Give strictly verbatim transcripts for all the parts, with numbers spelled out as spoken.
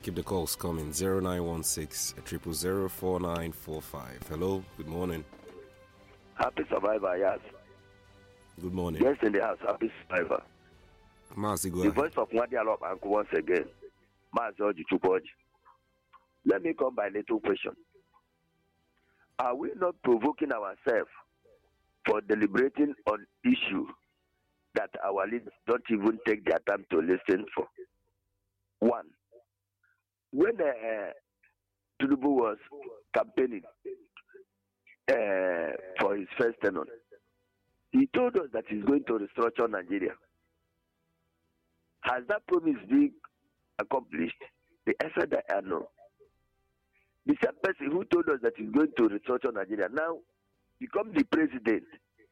Keep the calls coming. zero nine one six, zero zero four nine four five. Hello, good morning. Happy survivor, yes. Good morning. Yes, in the house, happy survivor. Mazi, go The ahead. voice of Mwadialop Uncle once again. Mazi Oji Chupoji. Let me come by a little question. Are we not provoking ourselves for deliberating on issue that our leaders don't even take their time to listen for? One, when uh, Tinubu was campaigning uh, for his first tenure, he told us that he's going to restructure Nigeria. Has that promise been accomplished? The answer that I know. The same person who told us that he's going to restructure Nigeria now become the president.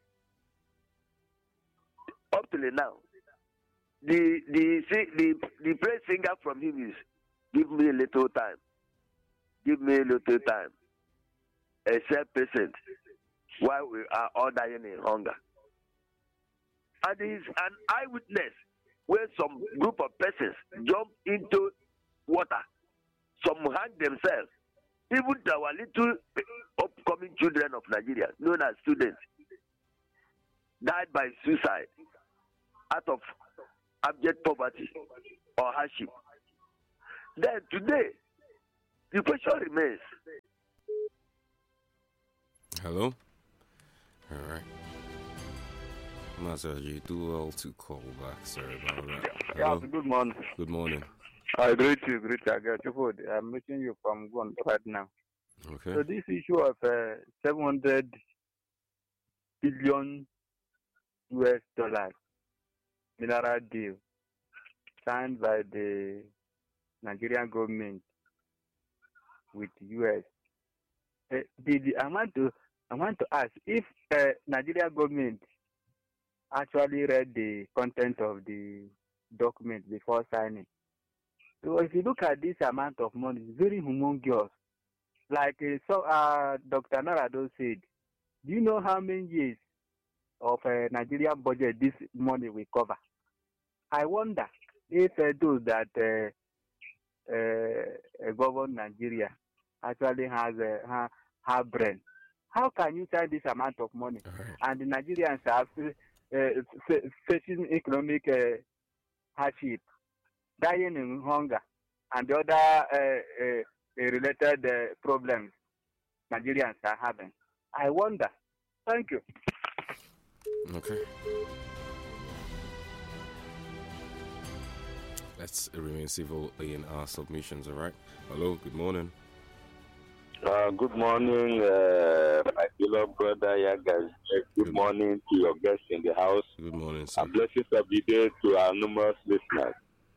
Up till now, the the the the praise singer from him is, "Give me a little time, give me a little time, except patient, while we are all dying in hunger." And he's an eyewitness where some group of persons jump into water, some hang themselves, even to our little upcoming children of Nigeria, known as students, died by suicide out of abject poverty or hardship. Then today, the question remains. Hello? All right. Master, you do well to call back. Sorry about that. Hello? Yeah, good morning. Good morning. I greet you, greet you. I get you good. I'm meeting you from Gon right now. Okay. So this issue of uh, seven hundred billion U S dollars mineral deal signed by the Nigerian government with U S. Uh, the, the, I want to I want to ask if uh, Nigerian government actually read the content of the document before signing. So if you look at this amount of money, it's very humongous. Like uh, so, uh, Doctor Narado said, do you know how many years of uh, Nigerian budget this money will cover? I wonder if uh, those that uh, uh, govern Nigeria actually has a uh, have brain. How can you sign this amount of money? Right. And the Nigerians are uh, f- facing economic uh, hardship, dying in hunger, and the other uh, uh, related uh, problems Nigerians are having. I wonder. Thank you. Okay. Let's remain civil in our submissions, all right? Hello, good morning. Uh, good morning, uh, my beloved brother Yagas. Good, Good. morning to your guests in the house. Good morning, sir. And blessings of the day to our numerous listeners.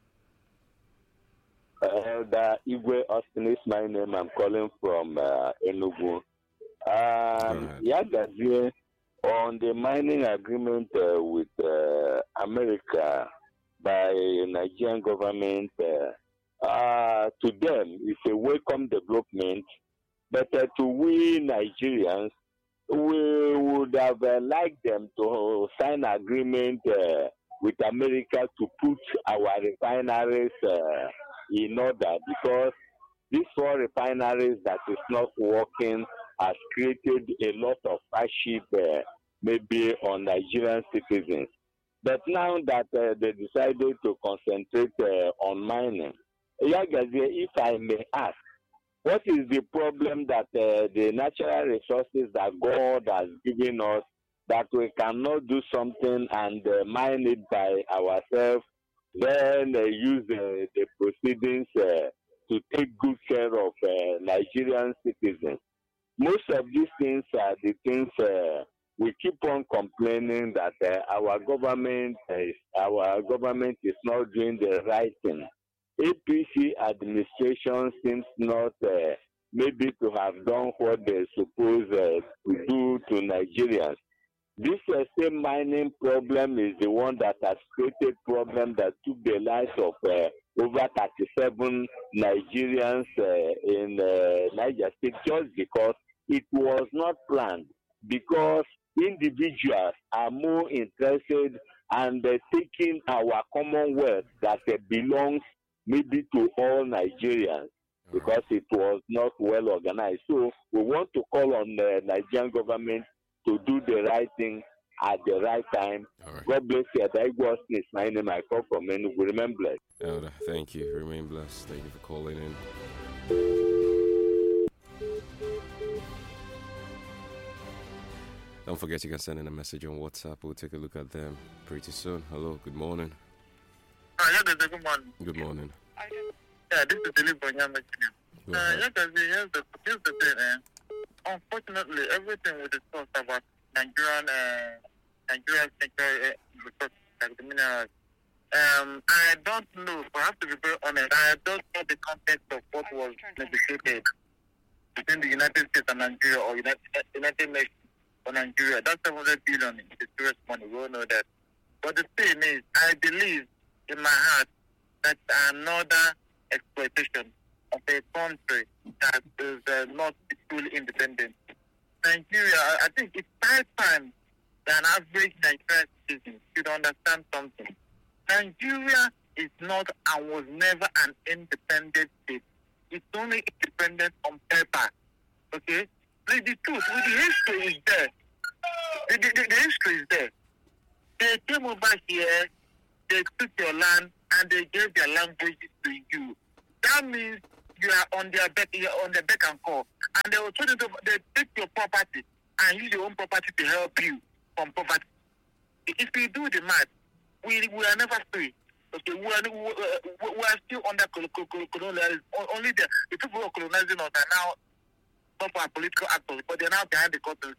Uh, the Igwe Austin is my name. I'm calling from uh, Enugu. Um, Yagas, on the mining agreement uh, with uh, America by Nigerian government, uh, uh, to them, it's a welcome development. But uh, to we Nigerians, we would have uh, liked them to sign agreement uh, with America to put our refineries uh, in order, because these four refineries that is not working has created a lot of hardship uh, maybe on Nigerian citizens. But now that uh, they decided to concentrate uh, on mining, Yagazie, if I may ask, what is the problem that uh, the natural resources that God has given us, that we cannot do something and uh, mine it by ourselves, then uh, use uh, the proceedings uh, to take good care of uh, Nigerian citizens? Most of these things are the things uh, we keep on complaining that uh, our government is, our government is not doing the right thing. A P C administration seems not uh, maybe to have done what they're supposed uh, to do to Nigerians. This uh, same mining problem is the one that has created problem that took the lives of uh, over thirty-seven Nigerians uh, in uh, Niger State, just because it was not planned, because individuals are more interested and uh, taking our commonwealth that uh, belongs maybe to all Nigerians, because it was not well organized. So we want to call on the Nigerian government to do the right thing at the right time. Right. God bless you. That was my name. I call from Enugu. Remain blessed. Elder, thank you. Remain blessed. Thank you for calling in. Don't forget you can send in a message on WhatsApp. We'll take a look at them pretty soon. Hello, good morning. Uh, yeah, good morning. Good morning. Yeah, this is Dilip Bonyama. Uh, yeah, here's the, here's the thing. Uh, unfortunately, everything we discussed about Nigerian, uh, Nigerian sector, uh, resources like the minerals, um, I don't know, I have to be very honest, I don't know the context of what was negotiated between the United States and Nigeria, or United, United Nations or Nigeria. That seven hundred billion is serious money, we all know that. But the thing is, I believe in my heart that another exploitation of a country that is uh, not fully independent. Nigeria, I think it's high time that an average Nigerian citizen should understand something. Nigeria is not and was never an independent state. It's only independent on paper. Okay? The, the truth, the history is there. The, the, the, the history is there. They came over here, they took your land, and they gave their language to you. That means you are on their back, you are on their back and call. And they will tell you to, they take your property and use your own property to help you from poverty. If we do the math, we we are never free. Okay, we are, we, we are still under colonialism. Only the, the people who are colonizing us are now not for political actors, but they are now behind the curtain.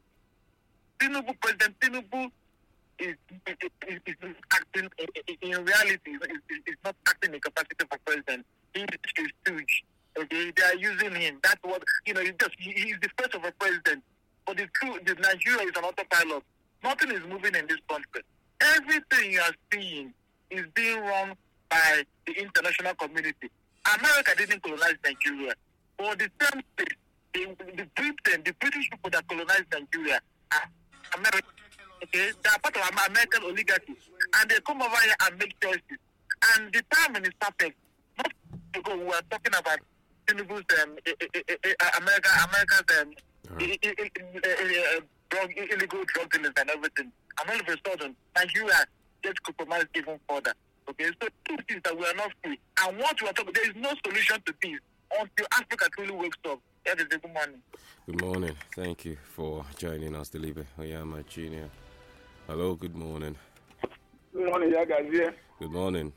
Tinubu, President Tinubu is, is, is, is acting in, in reality. Is, is not acting in capacity for president. He is huge. Okay, they are using him. That's what you know. He's just he, he's the face of a president. But the truth, the Nigeria is an autopilot. Nothing is moving in this country. Everything you are seeing is being run by the international community. America didn't colonize Nigeria. For the same place, the, the Britain, the British people that colonized Nigeria are America. Okay, they are part of American oligarchy, and they come over here and make choices. And the timing is perfect. Not ago we were talking about Tinubu's um, America, America's um, right. I, I, I, uh, drug, illegal drug dealers and everything. And all of a sudden, Nigeria gets compromised even further. Okay, so two things that we are not free. And what we are talking, there is no solution to this until Africa truly wakes up. That is a good morning. Good morning. Thank you for joining us, Delibe Oyama Junior Hello, good morning. Good morning, yeah, guys. Yeah. Good morning.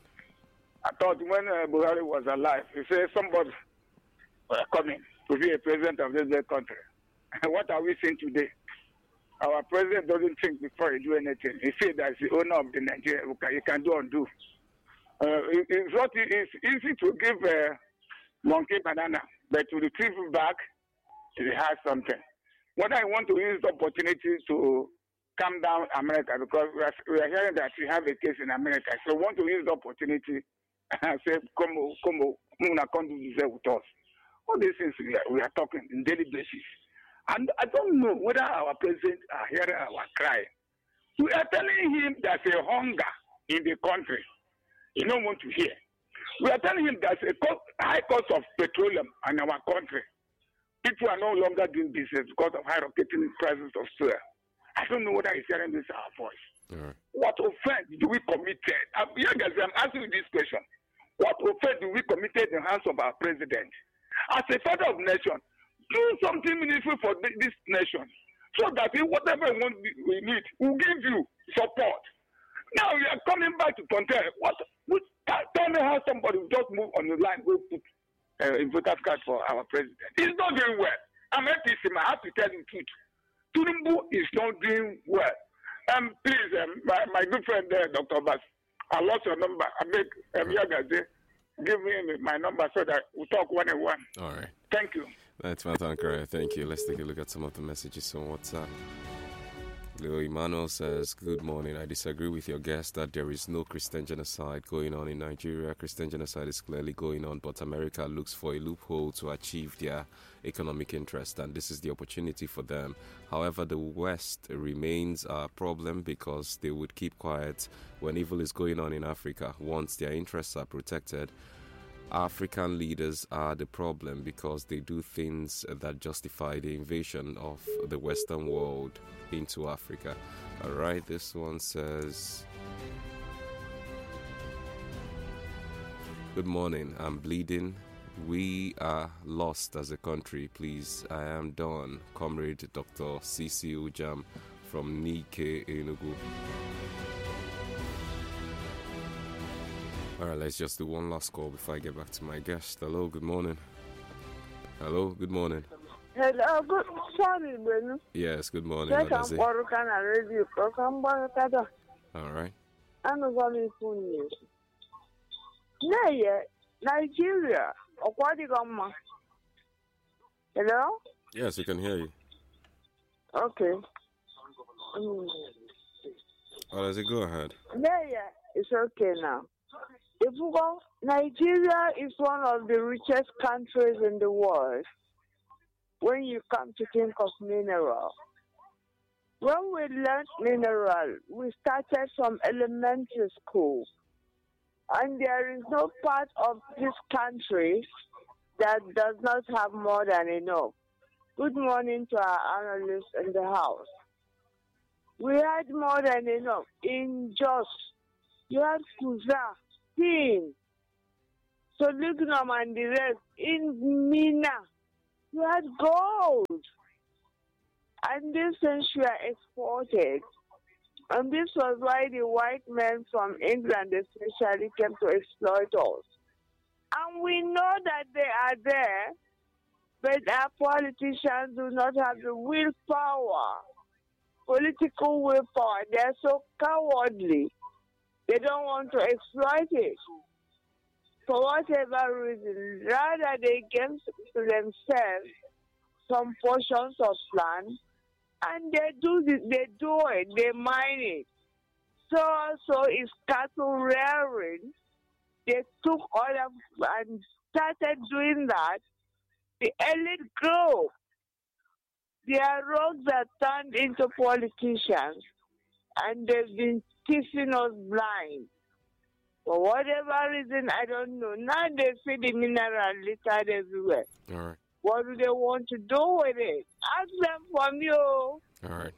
I thought when uh, Buhari was alive, he said somebody was coming to be a president of this great country. What are we seeing today? Our president doesn't think before he do anything. He said that the owner of the Nigeria, he can do undo. Uh, it, it's, not, it's easy to give a monkey banana, but to retrieve it back, it has something. What I want to use the opportunity to calm down America, because we are, we are hearing that we have a case in America. So I want to use the opportunity and say, come on, come on, come do this with us. All these things we are, we are talking on daily basis. And I don't know whether our president are hearing our cry. We are telling him there's a hunger in the country. He don't want to hear. We are telling him there's a high cost of petroleum in our country. People are no longer doing business because of high rocketing prices of fuel. I don't know whether he's hearing this our voice. Right. What offense do we commit? I'm, yeah, guys, I'm asking you this question. What offense do we commit in the hands of our president? As a father of nation, do something meaningful for this nation so that we, whatever we, want, we need, we'll give you support. Now we are coming back to contest. What? what tell me how somebody will just move on the line, will put uh, a voter card for our president. He's not doing well. I'm at this, I have to tell you the truth. Tinubu is not doing well. Um, please, um, my, my good friend there, Doctor Bass, I lost your number. I beg, um, Yagaze, give me my number so that we'll talk one on one. All right. Thank you. That's Mathankara. Thank you. Let's take a look at some of the messages on WhatsApp. Leo Emmanuel says, good morning. I disagree with your guest that there is no Christian genocide going on in Nigeria. Christian genocide is clearly going on, but America looks for a loophole to achieve their economic interest, and this is the opportunity for them. However, the West remains a problem because they would keep quiet when evil is going on in Africa. Once their interests are protected, African leaders are the problem because they do things that justify the invasion of the Western world into Africa. All right, this one says, good morning, I'm bleeding. We are lost as a country. Please, I am done. Comrade Doctor C C Ujam from Nike, Enugu. All right, let's just do one last call before I get back to my guest. Hello, good morning. Hello, good morning. Hello, good sorry, Bruno. Yes, good morning. All right. I'm going to Nigeria. Hello? Yes, we can hear you. Okay. Mm. Oh, does it go ahead? Yeah, yeah, it's okay now. If we go, Nigeria is one of the richest countries in the world when you come to think of mineral. When we learned mineral, we started from elementary school. And there is no part of this country that does not have more than enough. Good morning to our analysts in the house. We had more than enough in Jos. You had Kuza, Tin, Solignum and the rest. In Mina, you had gold. And these things were exported. And this was why the white men from England especially came to exploit us. And we know that they are there, but our politicians do not have the willpower, political willpower. They're so cowardly. They don't want to exploit it. For whatever reason, rather they give to themselves some portions of land, and they do this, they do it, they mine it. So so is cattle rearing. They took all of and started doing that. The elite group, their rogues are turned into politicians, and they've been kissing us blind. For whatever reason, I don't know. Now they see the mineral littered everywhere. All right. What do they want to do with it? Ask them from you. All right.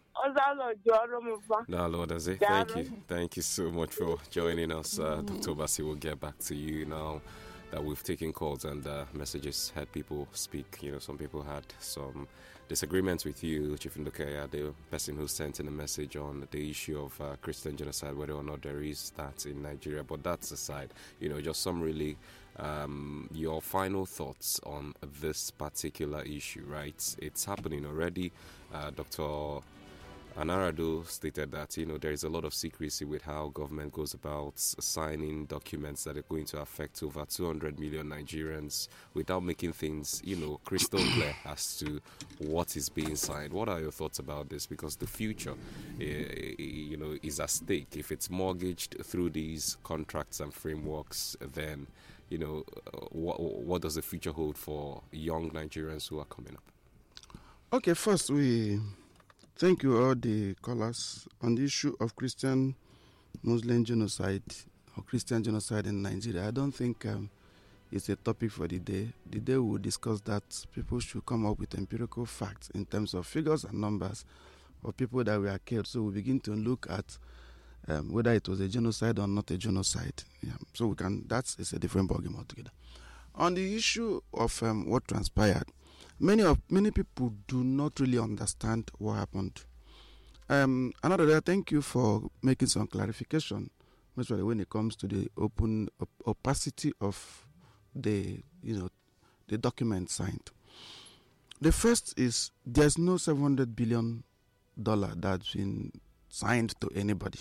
No, Lord, that's it. Thank you. Thank you so much for joining us. Uh, Doctor Basi will get back to you now that we've taken calls and uh, messages, had people speak. You know, some people had some disagreements with you, Chief Ndukaya, the person who sent in a message on the issue of uh, Christian genocide, whether or not there is that in Nigeria. But that's aside, you know, just some really um, your final thoughts on this particular issue, right? It's happening already. Uh, Doctor Anarado stated that, you know, there is a lot of secrecy with how government goes about signing documents that are going to affect over two hundred million Nigerians without making things, you know, crystal clear as to what is being signed. What are your thoughts about this? Because the future, uh, you know, is at stake. If it's mortgaged through these contracts and frameworks, then, you know, uh, what, what does the future hold for young Nigerians who are coming up? Okay, first we... Thank you, all the callers. On the issue of Christian Muslim genocide or Christian genocide in Nigeria, I don't think um, it's a topic for the day. The day we will discuss that, people should come up with empirical facts in terms of figures and numbers of people that were killed. So we begin to look at um, whether it was a genocide or not a genocide. Yeah. So we can. That's it's a different ballgame altogether. On the issue of um, what transpired. Many of many people do not really understand what happened. Um, another day, thank you for making some clarification, especially when it comes to the open op- opacity of the you know the document signed. The first is there's no seven hundred billion dollar that's been signed to anybody.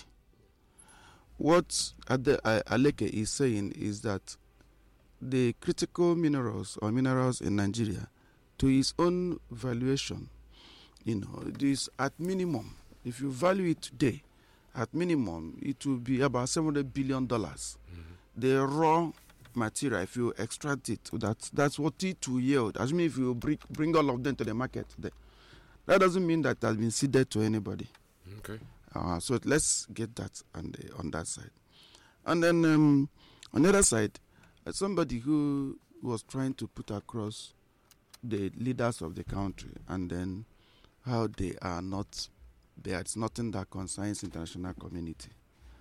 What Ade Aleke is saying is that the critical minerals or minerals in Nigeria, to his own valuation, you know, this at minimum, if you value it today, at minimum, it will be about seven hundred billion dollars. Mm-hmm. The raw material, if you extract it, that's, that's what it will yield. As mean if you bring, bring all of them to the market today. That doesn't mean that it has been ceded to anybody. Okay. Uh, so let's get that on, the, on that side. And then um, on the other side, uh, somebody who was trying to put across the leaders of the country and then how they are not, there's nothing that concerns international community.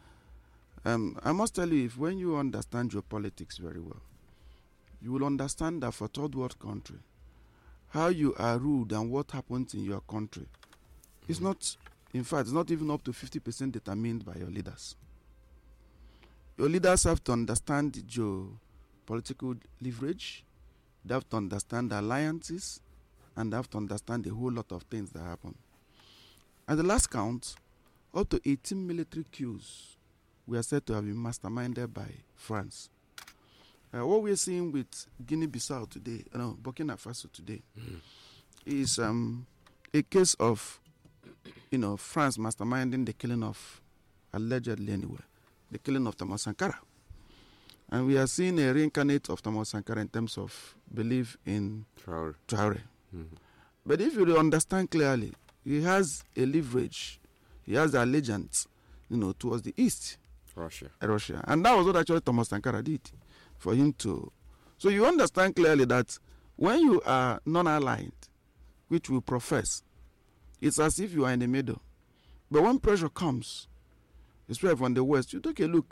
Um, I must tell you, if when you understand your politics very well, you will understand that for third world country, how you are ruled and what happens in your country is not, in fact, it's not even up to fifty percent determined by your leaders. Your leaders have to understand your political leverage, they have to understand the alliances, and they have to understand a whole lot of things that happen. At the last count, up to eighteen military coups were said to have been masterminded by France. Uh, what we're seeing with Guinea-Bissau today, no, Burkina Faso today, mm. is um, a case of, you know, France masterminding the killing of, allegedly anyway, the killing of Thomas Sankara. And we are seeing a reincarnate of Thomas Sankara in terms of belief in Traore. Traore. Mm-hmm. But if you understand clearly, he has a leverage, he has allegiance, you know, towards the east. Russia. Russia. And that was what actually Thomas Sankara did for him to. So you understand clearly that when you are non-aligned, which we profess, it's as if you are in the middle. But when pressure comes, especially from the West, you take a look.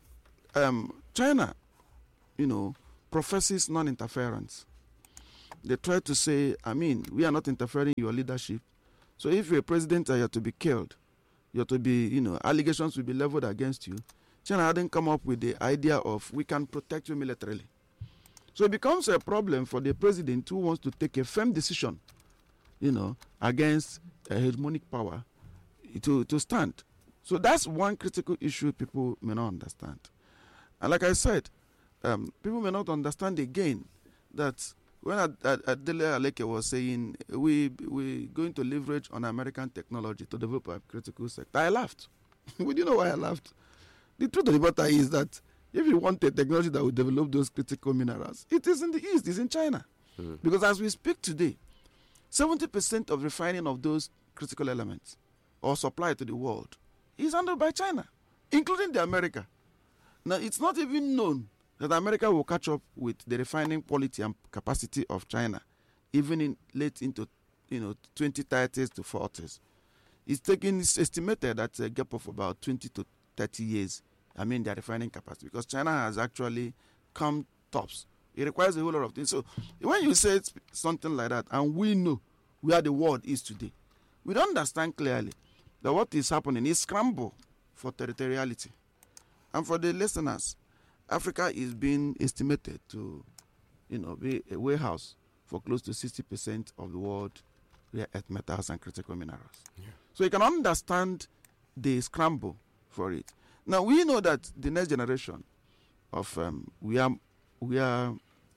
Um, China, you know, professes non-interference. They try to say, I mean, we are not interfering in your leadership. So if you're a president and you're to be killed, you're to be, you know, allegations will be leveled against you. China hadn't come up with the idea of we can protect you militarily. So it becomes a problem for the president who wants to take a firm decision, you know, against a hegemonic power to, to stand. So that's one critical issue people may not understand. And like I said, um, people may not understand again that when Adele Aleke was saying we we going to leverage on American technology to develop a critical sector, I laughed. Would you know why I laughed? The truth of the matter is that if you want a technology that will develop those critical minerals, it is in the East, it's in China. Mm. Because as we speak today, seventy percent of refining of those critical elements or supply to the world is handled by China, including the America. Now, it's not even known that America will catch up with the refining quality and capacity of China, even in late into, you know, twenty thirties to forties. It's taking, it's estimated that a gap of about twenty to thirty years, I mean, their refining capacity, because China has actually come tops. It requires a whole lot of things. So when you say something like that, and we know where the world is today, we don't understand clearly that what is happening is scramble for territoriality. And for the listeners, Africa is being estimated to, you know, be a warehouse for close to sixty percent of the world rare earth metals and critical minerals. Yeah. So you can understand the scramble for it. Now we know that the next generation of um, we are we are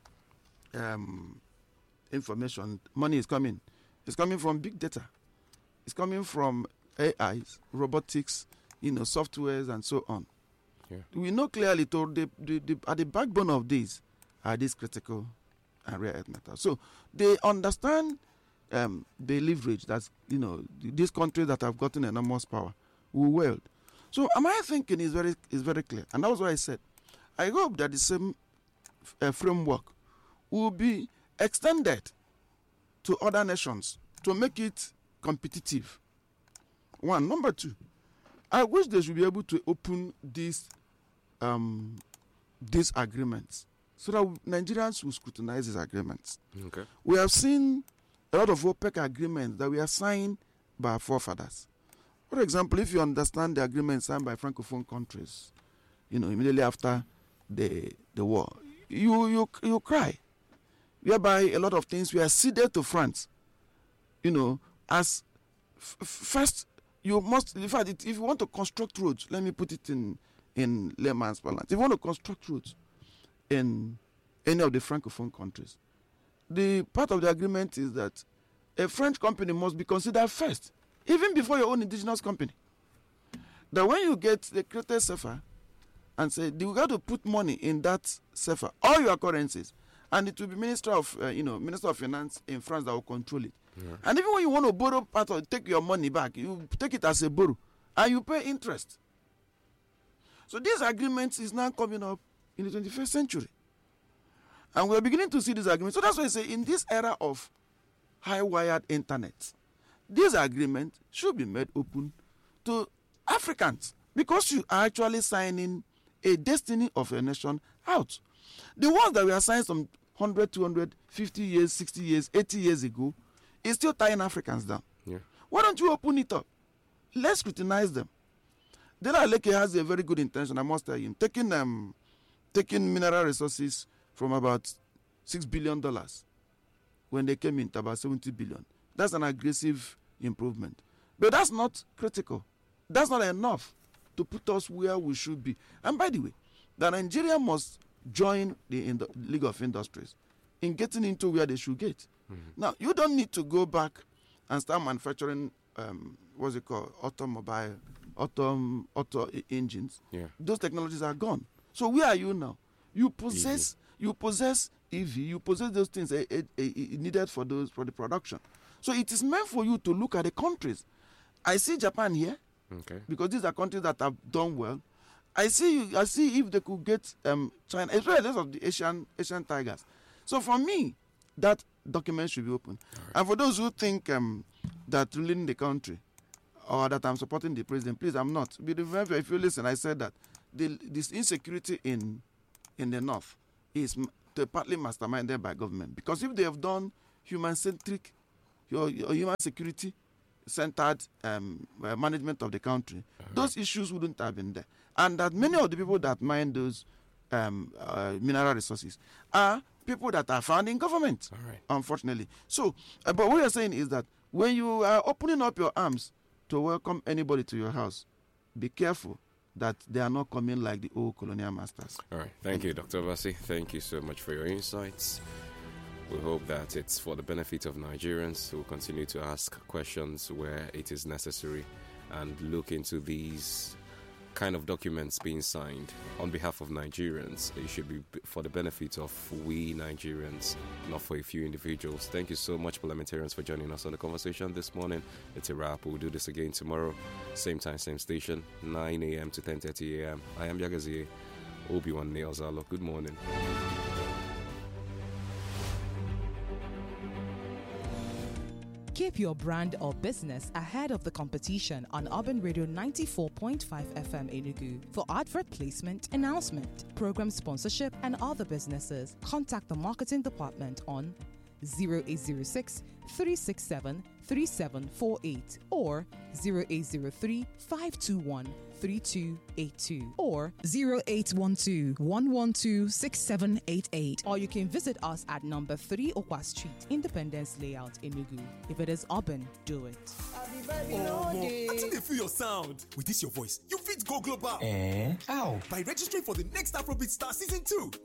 um, information money is coming. It's coming from big data. It's coming from A Is, robotics, you know, softwares, and so on. Yeah. We know clearly to the, the, the, at the backbone of these are these critical and rare earth metals. So they understand um, the leverage that, you know, these countries that have gotten enormous power will wield. So my thinking is very is very clear, and that was why I said I hope that the same uh, framework will be extended to other nations to make it competitive. One. Number two, I wish they should be able to open these um, these agreements so that Nigerians will scrutinize these agreements. Okay. We have seen a lot of OPEC agreements that we are signed by our forefathers. For example, if you understand the agreement signed by Francophone countries, you know, immediately after the the war, you you you cry. Whereby a lot of things were ceded to France, you know, as f- first you must, in fact, if you want to construct roads, let me put it in, in layman's parlance. If you want to construct roads in any of the Francophone countries, the part of the agreement is that a French company must be considered first, even before your own indigenous company. That when you get the created CEFA and say, you got to put money in that CEFA, all your currencies, and it will be Minister of, uh, you know, Minister of Finance in France that will control it. Yeah. And even when you want to borrow part of, take your money back, you take it as a borrow, and you pay interest. So this agreement is now coming up in the twenty-first century. And we're beginning to see this agreement. So that's why I say in this era of high-wired internet, this agreement should be made open to Africans because you are actually signing a destiny of a nation out. The ones that we are signing some one hundred, two hundred, fifty years, sixty years, eighty years ago is still tying Africans down. Yeah. Why don't you open it up? Let's scrutinize them. Dela Leke has a very good intention, I must tell him, taking um, taking mineral resources from about six billion dollars when they came in to about seventy billion. That's an aggressive improvement. But that's not critical. That's not enough to put us where we should be. And by the way, that Nigeria must join the Indo- League of Industries in getting into where they should get. Mm-hmm. Now, you don't need to go back and start manufacturing, um, what's it called, automobile, auto, auto engines. Yeah. Those technologies are gone. So where are you now? You possess, E V. you possess E V, you possess those things uh, uh, uh, needed for those for the production. So it is meant for you to look at the countries. I see Japan here, okay, because these are countries that have done well. I see, I see if they could get um, China, especially of the Asian Asian tigers. So for me, that document should be open. Right. And for those who think um, that ruling the country or that I'm supporting the president, please, I'm not. But remember, if you listen, I said that the, this insecurity in in the north is m- partly masterminded by government, because if they have done human-centric, your, your human security centered um, uh, management of the country, uh-huh. those issues wouldn't have been there. And that many of the people that mine those um, uh, mineral resources are people that are found in government, All right. unfortunately. So, uh, but what you're saying is that when you are opening up your arms to welcome anybody to your house, be careful that they are not coming like the old colonial masters. All right. Thank you, Doctor Obasi. Thank you so much for your insights. We hope that it's for the benefit of Nigerians who continue to ask questions where it is necessary and look into these kind of documents being signed on behalf of Nigerians. It should be for the benefit of we Nigerians, not for a few individuals. Thank you so much, parliamentarians, for joining us on the conversation this morning. It's a wrap. We'll do this again tomorrow. Same time, same station, nine a.m. to ten thirty a.m. I am Yagazie Obi-Wan Neozalo. Good morning. Keep your brand or business ahead of the competition on Urban Radio ninety-four point five F M Enugu. For advert placement, announcement, program sponsorship, and other businesses, contact the marketing department on zero eight zero six, three six seven, three seven four eight or zero eight zero three, five two one, three two eight two or zero eight one two, one one two, six seven eight eight. Or you can visit us at number three Okwa Street, Independence Layout, Enugu. If it is urban, do it. Oh, I think they feel your sound. With this your voice, you fit go global. Eh? How? By registering for the next Afrobeat Star Season two.